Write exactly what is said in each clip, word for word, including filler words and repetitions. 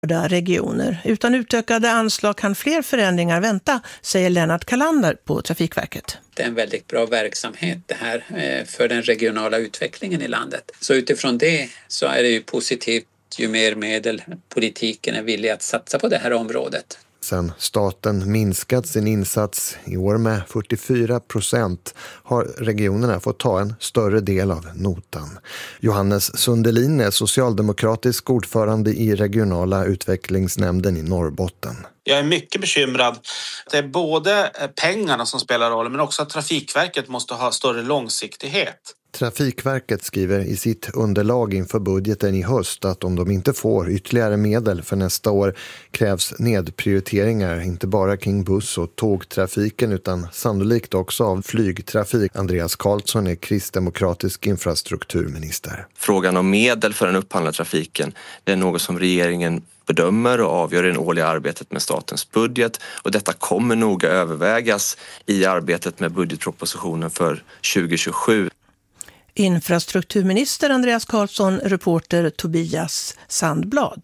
berörda regioner. Utan utökade anslag kan fler förändringar vänta, säger Lennart Kalander på Trafikverket. Det är en väldigt bra verksamhet det här för den regionala utvecklingen i landet. Så utifrån det så är det ju positivt ju mer medel politiken är villig att satsa på det här området. Sen staten minskat sin insats i år med fyrtiofyra procent har regionerna fått ta en större del av notan. Johannes Sundelin är socialdemokratisk ordförande i regionala utvecklingsnämnden i Norrbotten. Jag är mycket bekymrad. Det är både pengarna som spelar roll men också att Trafikverket måste ha större långsiktighet. Trafikverket skriver i sitt underlag inför budgeten i höst att om de inte får ytterligare medel för nästa år krävs nedprioriteringar inte bara kring buss- och tågtrafiken utan sannolikt också av flygtrafik. Andreas Karlsson är kristdemokratisk infrastrukturminister. Frågan om medel för den upphandlade trafiken det är något som regeringen bedömer och avgör i det årliga arbetet med statens budget och detta kommer noga övervägas i arbetet med budgetpropositionen för tjugo tjugosju. Infrastrukturminister Andreas Karlsson, reporter Tobias Sandblad.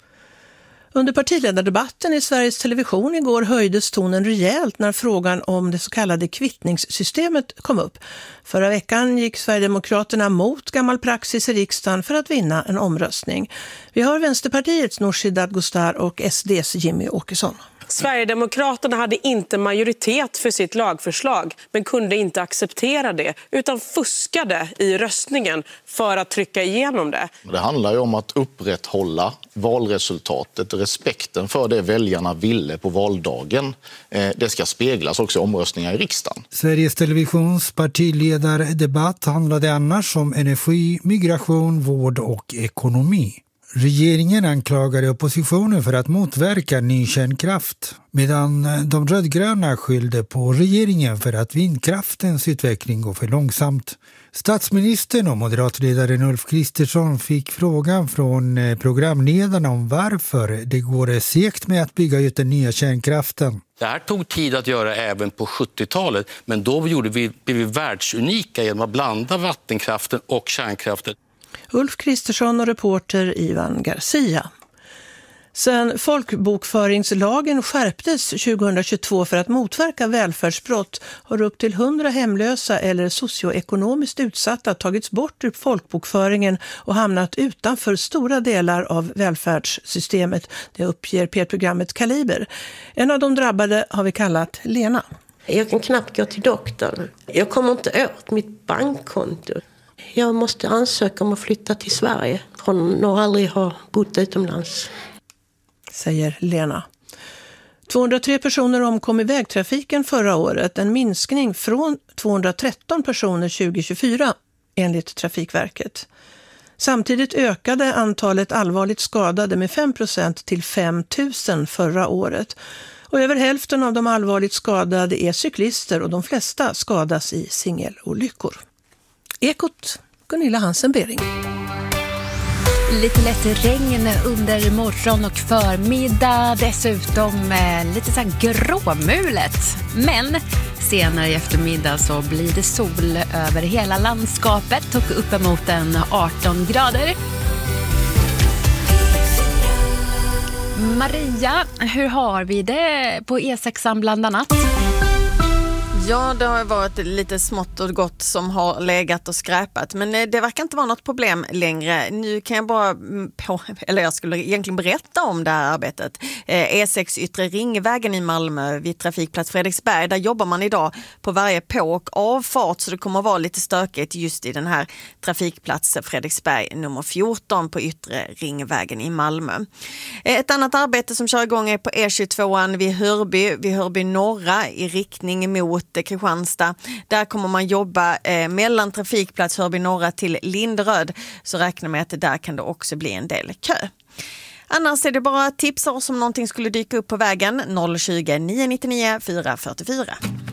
Under partiledardebatten i Sveriges Television igår höjdes tonen rejält när frågan om det så kallade kvittningssystemet kom upp. Förra veckan gick Sverigedemokraterna mot gammal praxis i riksdagen för att vinna en omröstning. Vi har Vänsterpartiets Nooshi Dadgostar och S D:s Jimmy Åkesson. Sverigedemokraterna hade inte majoritet för sitt lagförslag men kunde inte acceptera det utan fuskade i röstningen för att trycka igenom det. Det handlar ju om att upprätthålla valresultatet, respekten för det väljarna ville på valdagen. Det ska speglas också i omröstningar i riksdagen. Sveriges Televisions partiledardebatt handlade annars om energi, migration, vård och ekonomi. Regeringen anklagade oppositionen för att motverka ny kärnkraft, medan de rödgröna skyllde på regeringen för att vindkraftens utveckling går för långsamt. Statsministern och moderatledaren Ulf Kristersson fick frågan från programledarna om varför det går segt med att bygga ut den nya kärnkraften. Det här tog tid att göra även på sjuttiotalet, men då gjorde vi, blev vi världsunika genom att blanda vattenkraften och kärnkraften. Ulf Kristersson och reporter Ivan Garcia. Sen folkbokföringslagen skärptes tjugohundratjugotvå för att motverka välfärdsbrott har upp till hundra hemlösa eller socioekonomiskt utsatta tagits bort ur folkbokföringen och hamnat utanför stora delar av välfärdssystemet. Det uppger P ett-programmet Kaliber. En av de drabbade har vi kallat Lena. Jag kan knappt gå till doktorn. Jag kommer inte åt mitt bankkonto. Jag måste ansöka om att flytta till Sverige från att aldrig ha bott utomlands. Säger Lena. tvåhundratre personer omkom i vägtrafiken förra året. En minskning från tvåhundratretton personer tjugohundratjugofyra enligt Trafikverket. Samtidigt ökade antalet allvarligt skadade med fem procent till fem tusen förra året. Och över hälften av de allvarligt skadade är cyklister och de flesta skadas i singelolyckor. Ekot, Gunilla Hansen-Bering. Lite lätt regn under morgon och förmiddag. Dessutom eh, lite så här gråmulet. Men senare i eftermiddag så blir det sol över hela landskapet och uppemot en arton grader. Maria, hur har vi det på E sexan bland annat? Ja, det har varit lite smått och gott som har legat och skräpat. Men det verkar inte vara något problem längre. Nu kan jag bara, på, eller jag skulle egentligen berätta om det här arbetet. E sex Yttre Ringvägen i Malmö vid trafikplats Fredriksberg. Där jobbar man idag på varje på- och avfart. Så det kommer att vara lite stökigt just i den här trafikplats Fredriksberg nummer fjorton på Yttre Ringvägen i Malmö. Ett annat arbete som kör igång är på E tjugotvåan vid Hörby. Vid Hörby norra i riktning mot Kristianstad. Där kommer man jobba eh, mellan trafikplats Hörby norra till Linderöd. Så räknar med att det där kan det också bli en del kö. Annars är det bara tipsa oss om någonting skulle dyka upp på vägen. noll tjugo, nio nio nio, fyra fyra fyra.